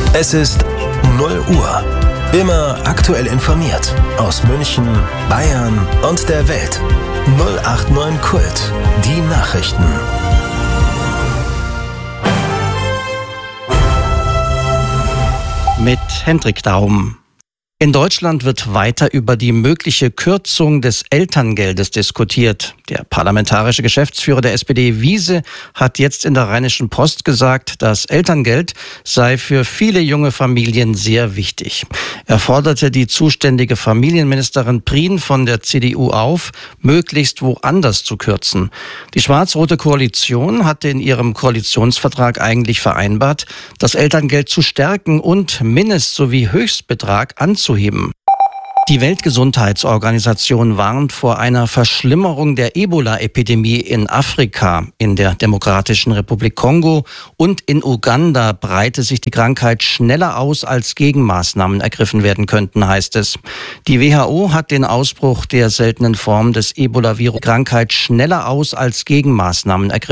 Es ist 0 Uhr. Immer aktuell informiert. Aus München, Bayern und der Welt. 089 Kult. Die Nachrichten. Mit Hendrik Daum. In Deutschland wird weiter über die mögliche Kürzung des Elterngeldes diskutiert. Der parlamentarische Geschäftsführer der SPD, Wiese, hat jetzt in der Rheinischen Post gesagt, das Elterngeld sei für viele junge Familien sehr wichtig. Er forderte die zuständige Familienministerin Prien von der CDU auf, möglichst woanders zu kürzen. Die schwarz-rote Koalition hatte in ihrem Koalitionsvertrag eigentlich vereinbart, das Elterngeld zu stärken und Mindest- sowie Höchstbetrag anzuheben. Die Weltgesundheitsorganisation warnt vor einer Verschlimmerung der Ebola-Epidemie in Afrika. In der Demokratischen Republik Kongo und in Uganda breite sich die Krankheit schneller aus, als Gegenmaßnahmen ergriffen werden könnten, heißt es. Die WHO hat den Ausbruch der seltenen Form des Ebola-Virus-Krankheit schneller aus, als Gegenmaßnahmen ergriffen